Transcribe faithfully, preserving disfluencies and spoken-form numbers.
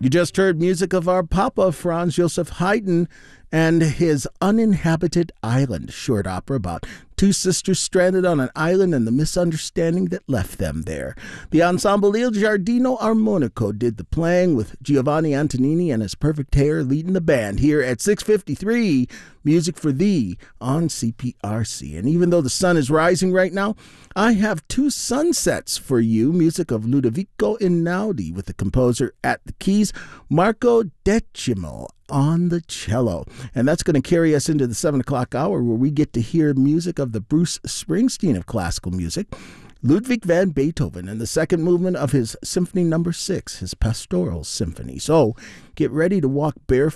You just heard music of our Papa, Franz Joseph Haydn, and his Uninhabited Island short opera about two sisters stranded on an island and the misunderstanding that left them there. The ensemble Il Giardino Armonico did the playing with Giovanni Antonini and his perfect hair leading the band here at six fifty-three, Music for Thee on C P R C. And even though the sun is rising right now, I have two sunsets for you, music of Ludovico Einaudi with the composer at the keys, Marco Decimo on the cello. And that's going to carry us into the seven o'clock hour where we get to hear music of the Bruce Springsteen of classical music, Ludwig van Beethoven, and the second movement of his Symphony Number Six, his Pastoral Symphony. So get ready to walk barefoot